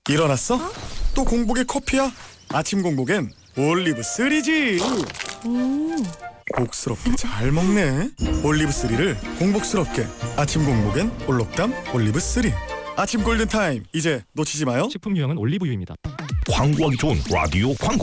일어났어? 또 공복에 커피야? 아침 공복엔 올리브3지. 복스럽게 잘 먹네. 올리브3를 공복스럽게. 아침 공복엔 올록담 올리브3. 아침 골든타임, 이제 놓치지 마요. 식품 유형은 올리브유입니다. 광고하기 좋은 라디오 광고.